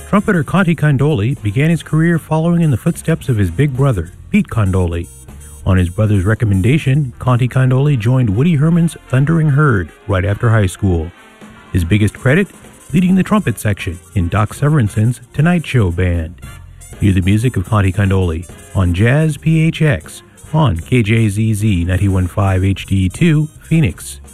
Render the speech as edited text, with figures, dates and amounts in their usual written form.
Trumpeter Conte Candoli began his career following in the footsteps of his big brother, Pete Candoli. On his brother's recommendation, Conte Candoli joined Woody Herman's Thundering Herd right after high school. His biggest credit? Leading the trumpet section in Doc Severinson's Tonight Show band. Hear the music of Conte Candoli on Jazz PHX on KJZZ 91.5 HD2, Phoenix.